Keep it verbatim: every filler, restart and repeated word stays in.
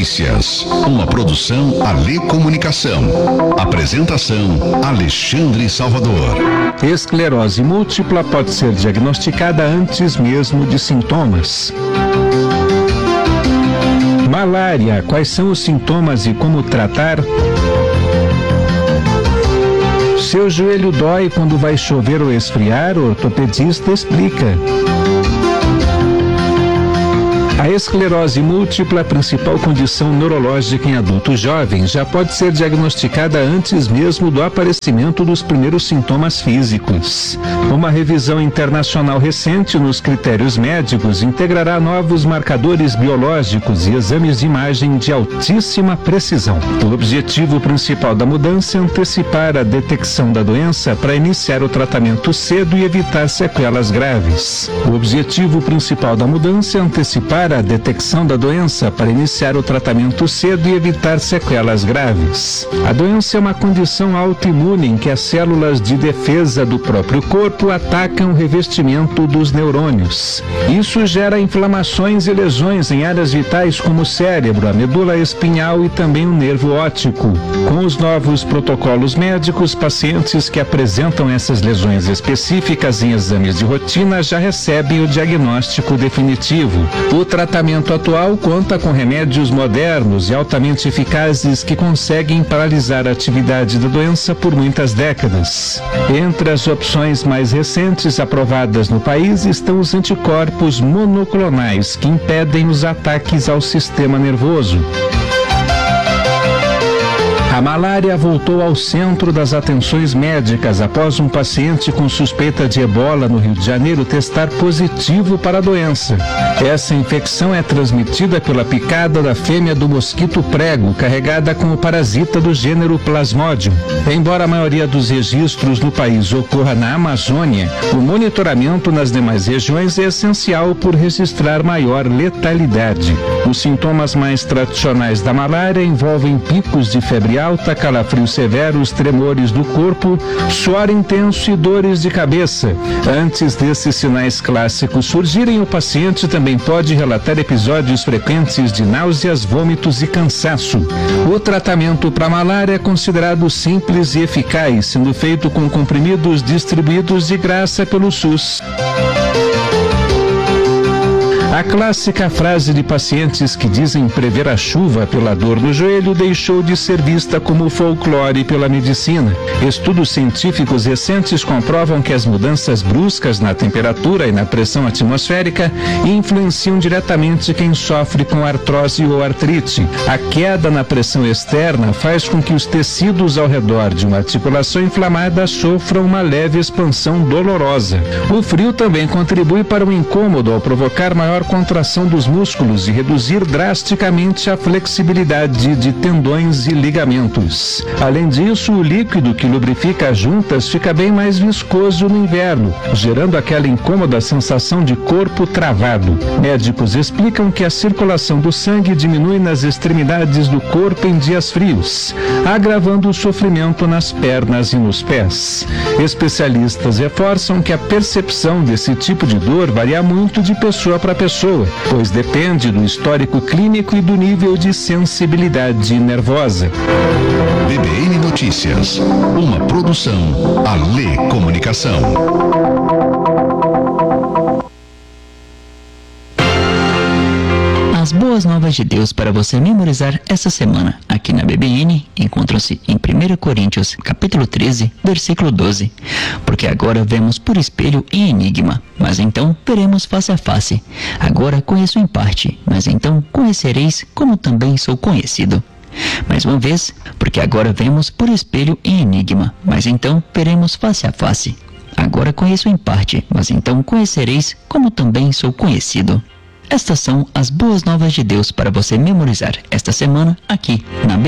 Notícias, uma produção Alê Comunicação. Apresentação Alexandre Salvador. Esclerose múltipla pode ser diagnosticada antes mesmo de sintomas. Malária, quais são os sintomas e como tratar? Seu joelho dói quando vai chover ou esfriar? O ortopedista explica. A esclerose múltipla, a principal condição neurológica em adultos jovens, já pode ser diagnosticada antes mesmo do aparecimento dos primeiros sintomas físicos. Uma revisão internacional recente nos critérios médicos integrará novos marcadores biológicos e exames de imagem de altíssima precisão. O objetivo principal da mudança é antecipar a detecção da doença para iniciar o tratamento cedo e evitar sequelas graves. O objetivo principal da mudança é antecipar a detecção da doença para iniciar o tratamento cedo e evitar sequelas graves. A doença é uma condição autoimune em que as células de defesa do próprio corpo atacam o revestimento dos neurônios. Isso gera inflamações e lesões em áreas vitais como o cérebro, a medula espinhal e também o nervo óptico. Com os novos protocolos médicos, pacientes que apresentam essas lesões específicas em exames de rotina já recebem o diagnóstico definitivo. O tratamento atual conta com remédios modernos e altamente eficazes que conseguem paralisar a atividade da doença por muitas décadas. Entre as opções mais recentes aprovadas no país estão os anticorpos monoclonais, que impedem os ataques ao sistema nervoso. A malária voltou ao centro das atenções médicas após um paciente com suspeita de ebola no Rio de Janeiro testar positivo para a doença. Essa infecção é transmitida pela picada da fêmea do mosquito prego, carregada com o parasita do gênero Plasmodium. Embora a maioria dos registros no país ocorra na Amazônia, o monitoramento nas demais regiões é essencial por registrar maior letalidade. Os sintomas mais tradicionais da malária envolvem picos de febre alta, calafrios severos, tremores do corpo, suor intenso e dores de cabeça. Antes desses sinais clássicos surgirem, o paciente também pode relatar episódios frequentes de náuseas, vômitos e cansaço. O tratamento para malária é considerado simples e eficaz, sendo feito com comprimidos distribuídos de graça pelo SUS. A clássica frase de pacientes que dizem prever a chuva pela dor no joelho deixou de ser vista como folclore pela medicina. Estudos científicos recentes comprovam que as mudanças bruscas na temperatura e na pressão atmosférica influenciam diretamente quem sofre com artrose ou artrite. A queda na pressão externa faz com que os tecidos ao redor de uma articulação inflamada sofram uma leve expansão dolorosa. O frio também contribui para o incômodo ao provocar maior contração dos músculos e reduzir drasticamente a flexibilidade de tendões e ligamentos. Além disso, o líquido que lubrifica as juntas fica bem mais viscoso no inverno, gerando aquela incômoda sensação de corpo travado. Médicos explicam que a circulação do sangue diminui nas extremidades do corpo em dias frios, agravando o sofrimento nas pernas e nos pés. Especialistas reforçam que a percepção desse tipo de dor varia muito de pessoa para pessoa, pois depende do histórico clínico e do nível de sensibilidade nervosa. B B N Notícias, uma produção Alê Comunicação. As boas novas de Deus para você memorizar essa semana aqui na B B N encontram-se em primeira Coríntios, capítulo treze, versículo doze. Porque agora vemos por espelho e enigma, mas então veremos face a face. Agora conheço em parte, mas então conhecereis como também sou conhecido. Mais uma vez, porque agora vemos por espelho e enigma, mas então veremos face a face. Agora conheço em parte, mas então conhecereis como também sou conhecido. Estas são as boas novas de Deus para você memorizar esta semana aqui na B B N.